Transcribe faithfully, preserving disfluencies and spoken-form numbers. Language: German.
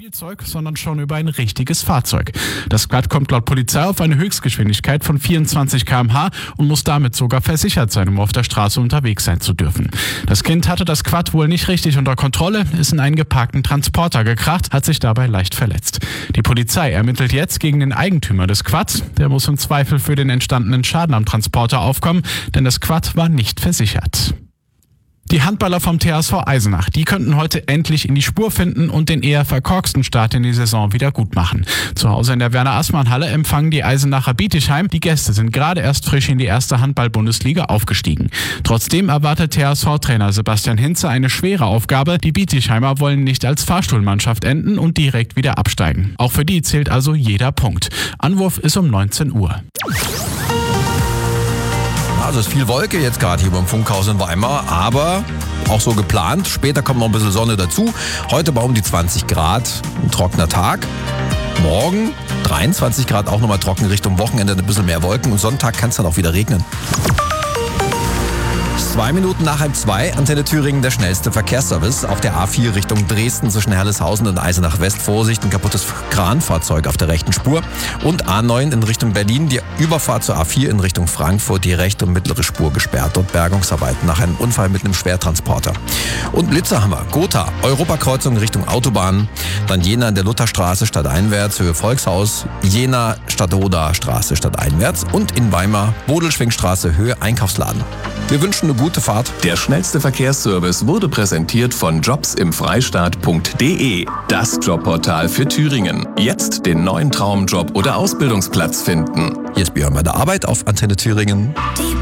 Spielzeug, sondern schon über ein richtiges Fahrzeug. Das Quad kommt laut Polizei auf eine Höchstgeschwindigkeit von vierundzwanzig Kilometer pro Stunde und muss damit sogar versichert sein, um auf der Straße unterwegs sein zu dürfen. Das Kind hatte das Quad wohl nicht richtig unter Kontrolle, ist in einen geparkten Transporter gekracht, hat sich dabei leicht verletzt. Die Polizei ermittelt jetzt gegen den Eigentümer des Quads. Der muss im Zweifel für den entstandenen Schaden am Transporter aufkommen, denn das Quad war nicht versichert. Die Handballer vom T S V Eisenach, die könnten heute endlich in die Spur finden und den eher verkorksten Start in die Saison wieder gut machen. Zu Hause in der Werner-Assmann-Halle empfangen die Eisenacher Bietigheim. Die Gäste sind gerade erst frisch in die erste Handball-Bundesliga aufgestiegen. Trotzdem erwartet T S V-Trainer Sebastian Hinze eine schwere Aufgabe. Die Bietigheimer wollen nicht als Fahrstuhlmannschaft enden und direkt wieder absteigen. Auch für die zählt also jeder Punkt. Anwurf ist um neunzehn Uhr. Also es ist viel Wolke jetzt gerade hier beim Funkhaus in Weimar, aber auch so geplant. Später kommt noch ein bisschen Sonne dazu. Heute bei um die zwanzig Grad, ein trockener Tag. Morgen dreiundzwanzig Grad, auch nochmal trocken, Richtung Wochenende ein bisschen mehr Wolken und Sonntag kann es dann auch wieder regnen. Zwei Minuten nach halb zwei, Antenne Thüringen, der schnellste Verkehrsservice. Auf der A vier Richtung Dresden zwischen Herleshausen und Eisenach West. Vorsicht, ein kaputtes Kranfahrzeug auf der rechten Spur. Und A neun in Richtung Berlin, die Überfahrt zur A vier in Richtung Frankfurt, die rechte und mittlere Spur gesperrt. Und Bergungsarbeiten nach einem Unfall mit einem Schwertransporter. Und Blitzer haben wir. Gotha, Europakreuzung Richtung Autobahn. Dann Jena in der Lutherstraße stadteinwärts, Höhe Volkshaus. Jena Stadtoder Straße stadteinwärts. Und in Weimar, Bodelschwingstraße, Höhe Einkaufsladen. Wir wünschen eine gute Fahrt. Der schnellste Verkehrsservice wurde präsentiert von jobs im freistaat punkt de. Das Jobportal für Thüringen. Jetzt den neuen Traumjob oder Ausbildungsplatz finden. Hier ist Björn bei der Arbeit auf Antenne Thüringen.